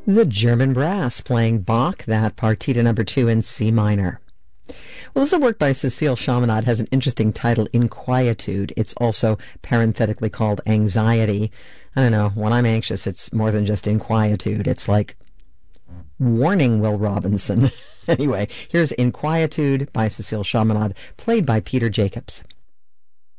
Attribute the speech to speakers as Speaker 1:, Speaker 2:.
Speaker 1: The German Brass playing Bach, that Partita number 2 in C minor. Well, this is a work by Cecile Chaminade. It has an interesting title, Inquietude. It's also parenthetically called Anxiety. I don't know, when I'm anxious, it's more than just inquietude. It's like, warning, Will Robinson. Anyway, here's Inquietude by Cecile Chaminade, played by Peter Jacobs.